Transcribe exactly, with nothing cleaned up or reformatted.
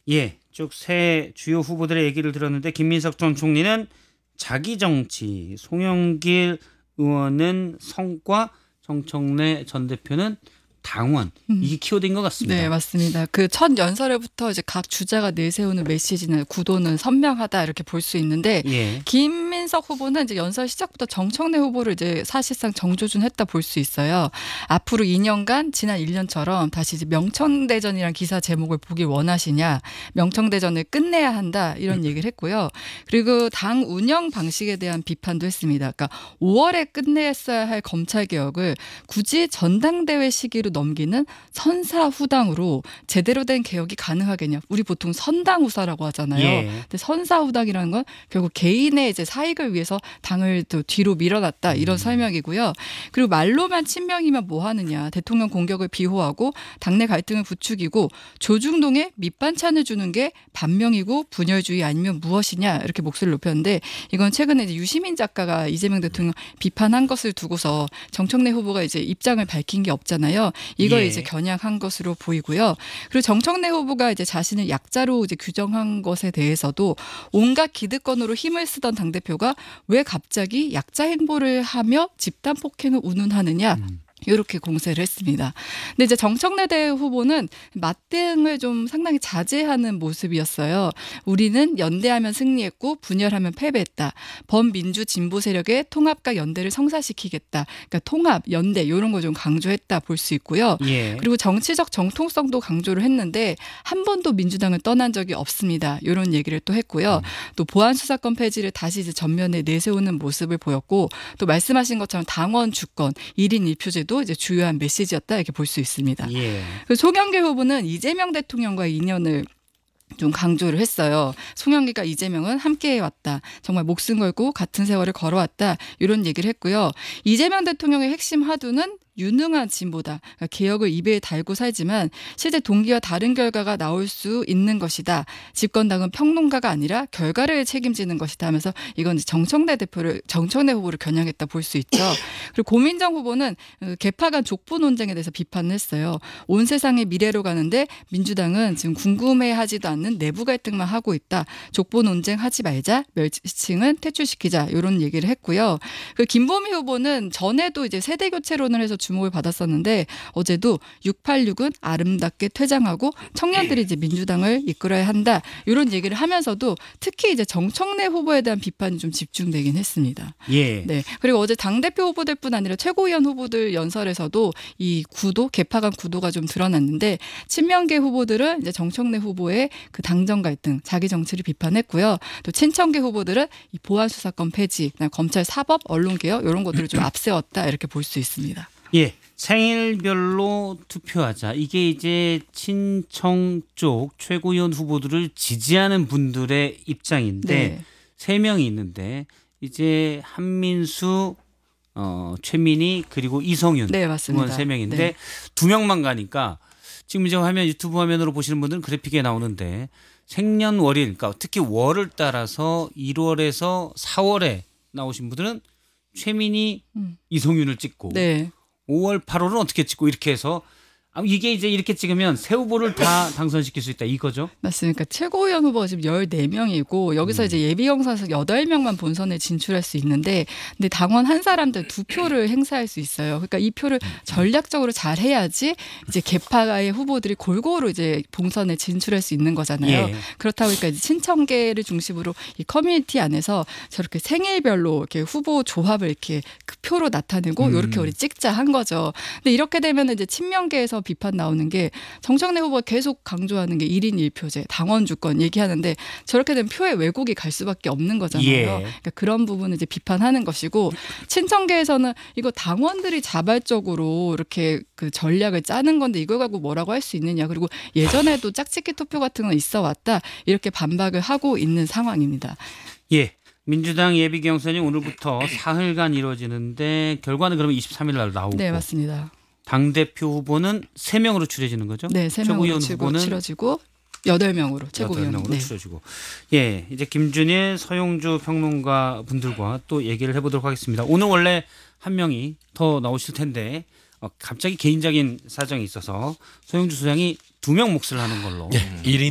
예, 쭉 새 주요 후보들의 얘기를 들었는데 김민석 전 총리는 자기 정치, 송영길 의원은 성과, 정청래 전 대표는 당원, 이게 키워드인 것 같습니다. 네, 맞습니다. 그 첫 연설에부터 이제 각 주자가 내세우는 메시지는 구도는 선명하다 이렇게 볼 수 있는데 예. 김민석 후보는 이제 연설 시작부터 정청래 후보를 이제 사실상 정조준했다 볼 수 있어요. 앞으로 이 년간 지난 일 년처럼 다시 이제 명청대전이란 기사 제목을 보길 원하시냐, 명청대전을 끝내야 한다 이런 얘기를 했고요. 그리고 당 운영 방식에 대한 비판도 했습니다. 그러니까 오월에 끝냈어야 할 검찰 개혁을 굳이 전당대회 시기로 넘기는 선사후당으로 제대로 된 개혁이 가능하겠냐. 우리 보통 선당후사라고 하잖아요. 예. 근데 선사후당이라는 건 결국 개인의 이제 사익을 위해서 당을 또 뒤로 밀어놨다 이런 음. 설명이고요. 그리고 말로만 친명이면 뭐 하느냐. 대통령 공격을 비호하고 당내 갈등을 부추기고 조중동에 밑반찬을 주는 게 반명이고 분열주의 아니면 무엇이냐 이렇게 목소리를 높였는데 이건 최근에 이제 유시민 작가가 이재명 대통령 비판한 것을 두고서 정청래 후보가 이제 입장을 밝힌 게 없잖아요. 이걸 예. 이제 겨냥한 것으로 보이고요. 그리고 정청래 후보가 이제 자신을 약자로 이제 규정한 것에 대해서도 온갖 기득권으로 힘을 쓰던 당대표가 왜 갑자기 약자 행보를 하며 집단 폭행을 운운하느냐. 음. 이렇게 공세를 했습니다. 근데 이제 정청래 대 후보는 맞대응을 좀 상당히 자제하는 모습이었어요. 우리는 연대하면 승리했고 분열하면 패배했다. 범민주 진보 세력의 통합과 연대를 성사시키겠다. 그러니까 통합, 연대 이런 거 좀 강조했다 볼 수 있고요. 예. 그리고 정치적 정통성도 강조를 했는데 한 번도 민주당을 떠난 적이 없습니다. 이런 얘기를 또 했고요. 또 보안수사권 폐지를 다시 이제 전면에 내세우는 모습을 보였고 또 말씀하신 것처럼 당원 주권, 일 인 일 표제도 이제 주요한 메시지였다 이렇게 볼 수 있습니다. 예. 송영길 후보는 이재명 대통령과의 인연을 좀 강조를 했어요. 송영길과 이재명은 함께해 왔다. 정말 목숨 걸고 같은 세월을 걸어왔다. 이런 얘기를 했고요. 이재명 대통령의 핵심 화두는 유능한 진보다. 그러니까 개혁을 입에 달고 살지만 실제 동기와 다른 결과가 나올 수 있는 것이다. 집권당은 평론가가 아니라 결과를 책임지는 것이다 하면서 이건 정청래 대표를 정청래 후보를 겨냥했다 볼 수 있죠. 그리고 고민정 후보는 개파 간 족보 논쟁에 대해서 비판을 했어요. 온 세상의 미래로 가는데 민주당은 지금 궁금해하지도 않는 내부 갈등만 하고 있다. 족보 논쟁 하지 말자. 멸치층은 퇴출시키자. 이런 얘기를 했고요. 그 김보미 후보는 전에도 이제 세대 교체론을 해서 주목을 받았었는데 어제도 육팔육은 아름답게 퇴장하고 청년들이 이제 민주당을 이끌어야 한다. 이런 얘기를 하면서도 특히 이제 정청래 후보에 대한 비판이 좀 집중되긴 했습니다. 예. 네. 그리고 어제 당대표 후보들뿐 아니라 최고위원 후보들 연설에서도 이 구도, 개파 간 구도가 좀 드러났는데 친명계 후보들은 이제 정청래 후보의 그 당정 갈등, 자기 정치를 비판했고요. 또 친청계 후보들은 이 보안 수사권 폐지, 검찰 사법, 언론 개혁 이런 것들을 좀 앞세웠다 이렇게 볼 수 있습니다. 예, 생일별로 투표하자. 이게 이제 친청 쪽 최고위원 후보들을 지지하는 분들의 입장인데 네. 세 명이 있는데 이제 한민수, 어, 최민희 그리고 이성윤 네, 맞습니다. 의원 세 명인데 네. 두 명만 가니까 지금 이제 화면 유튜브 화면으로 보시는 분들은 그래픽에 나오는데 생년월일, 그러니까 특히 월을 따라서 일월에서 사월에 나오신 분들은 최민희, 음. 이성윤을 찍고. 네. 오월, 팔월은 어떻게 찍고 이렇게 해서 이게 이제 이렇게 찍으면 새 후보를 다 당선시킬 수 있다 이거죠? 맞습니다. 최고위원 후보가 지금 열네 명이고 여기서 음. 이제 예비영사에서 여덟 명만 본선에 진출할 수 있는데 근데 당원 한 사람들 두 표를 행사할 수 있어요. 그러니까 이 표를 전략적으로 잘 해야지 이제 개파의 후보들이 골고루 이제 본선에 진출할 수 있는 거잖아요. 예. 그렇다 보니까 이제 친청계를 중심으로 이 커뮤니티 안에서 저렇게 생일별로 이렇게 후보 조합을 이렇게 그 표로 나타내고 음. 이렇게 우리 찍자 한 거죠. 근데 이렇게 되면 이제 친명계에서 비판 나오는 게 정청래 후보가 계속 강조하는 게 일 인 일 표제, 당원 주권 얘기하는데 저렇게 되면 표에 왜곡이 갈 수밖에 없는 거잖아요. 예. 그러니까 그런 부분을 이제 비판하는 것이고 친청계에서는 이거 당원들이 자발적으로 이렇게 그 전략을 짜는 건데 이걸 가지고 뭐라고 할 수 있느냐. 그리고 예전에도 짝짓기 투표 같은 건 있어 왔다. 이렇게 반박을 하고 있는 상황입니다. 예. 민주당 예비 경선이 오늘부터 사흘간 이루어지는데 결과는 그러면 이십삼 일 날 나오고. 네, 맞습니다. 당대표 후보는 세 명으로 추려지는 거죠? 네, 세 명으로 치고 치러지고 여덟 명으로 최고위원. 여덟 명으로 네. 추려지고. 예, 이제 김준일, 서용주 평론가 분들과 또 얘기를 해보도록 하겠습니다. 오늘 원래 한 명이 더 나오실 텐데 어, 갑자기 개인적인 사정이 있어서 서용주 소장이 두 명 몫을 하는 걸로. 예, 일 인